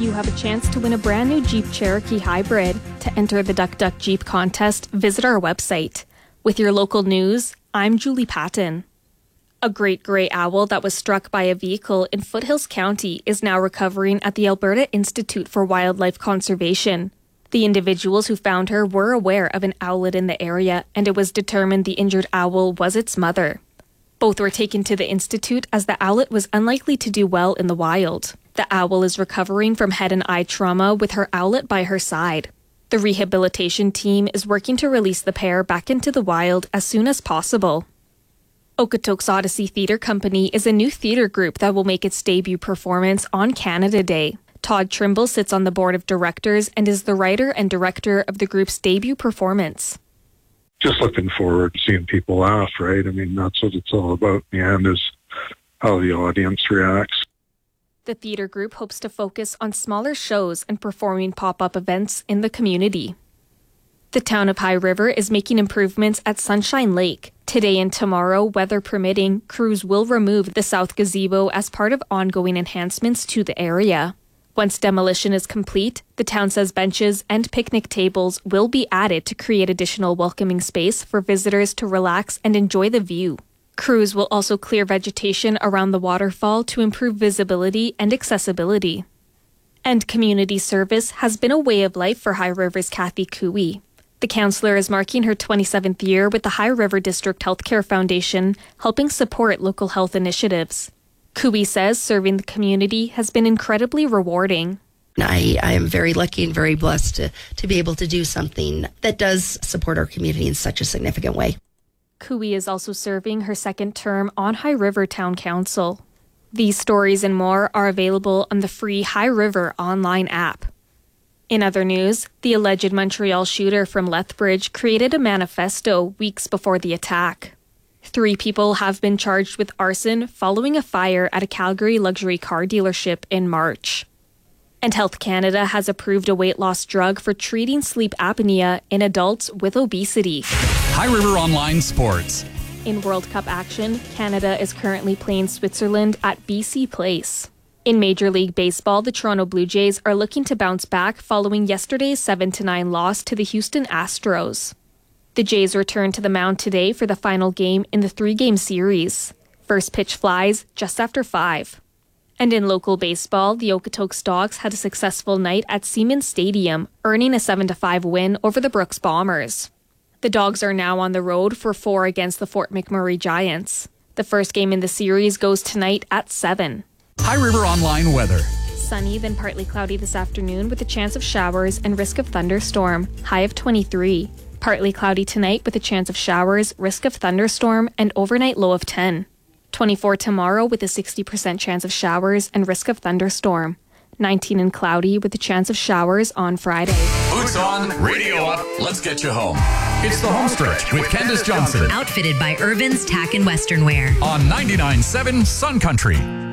You have a chance to win a brand new Jeep Cherokee Hybrid. To enter the Duck Duck Jeep contest, visit our website. With your local news, I'm Julie Patton. A great gray owl that was struck by a vehicle in Foothills County is now recovering at the Alberta Institute for Wildlife Conservation. The individuals who found her were aware of an owlet in the area, and it was determined the injured owl was its mother. Both were taken to the Institute as the owlet was unlikely to do well in the wild. The owl is recovering from head and eye trauma with her owlet by her side. The rehabilitation team is working to release the pair back into the wild as soon as possible. Okotoks Odyssey Theatre Company is a new theatre group that will make its debut performance on Canada Day. Todd Trimble sits on the board of directors and is the writer and director of the group's debut performance. Just looking forward to seeing people laugh, right? I mean, that's what it's all about in the end, is how the audience reacts. The theatre group hopes to focus on smaller shows and performing pop-up events in the community. The town of High River is making improvements at Sunshine Lake. Today and tomorrow, weather permitting, crews will remove the south gazebo as part of ongoing enhancements to the area. Once demolition is complete, the town says benches and picnic tables will be added to create additional welcoming space for visitors to relax and enjoy the view. Crews will also clear vegetation around the waterfall to improve visibility and accessibility. And community service has been a way of life for High River's Kathy Cooey. The councillor is marking her 27th year with the High River District Healthcare Foundation, helping support local health initiatives. Cooey says serving the community has been incredibly rewarding. I am very lucky and very blessed to be able to do something that does support our community in such a significant way. Cooey is also serving her second term on High River Town Council. These stories and more are available on the free High River online app. In other news, the alleged Montreal shooter from Lethbridge created a manifesto weeks before the attack. 3 people have been charged with arson following a fire at a Calgary luxury car dealership in March. And Health Canada has approved a weight loss drug for treating sleep apnea in adults with obesity. High River Online Sports. In World Cup action, Canada is currently playing Switzerland at BC Place. In Major League Baseball, the Toronto Blue Jays are looking to bounce back following yesterday's 7-9 loss to the Houston Astros. The Jays return to the mound today for the final game in the 3-game series. First pitch flies just after 5. And in local baseball, the Okotoks Dogs had a successful night at Siemens Stadium, earning a 7-5 win over the Brooks Bombers. The Dogs are now on the road for 4 against the Fort McMurray Giants. The first game in the series goes tonight at 7. High River Online weather. Sunny, then partly cloudy this afternoon with a chance of showers and risk of thunderstorm, high of 23. Partly cloudy tonight with a chance of showers, risk of thunderstorm, and overnight low of 10. 24 tomorrow with a 60% chance of showers and risk of thunderstorm. 19 and cloudy with a chance of showers on Friday. Boots on, radio up, let's get you home. It's the home stretch with Candace Johnson. Outfitted by Irvin's Tack and Western Wear. On 99.7 Sun Country.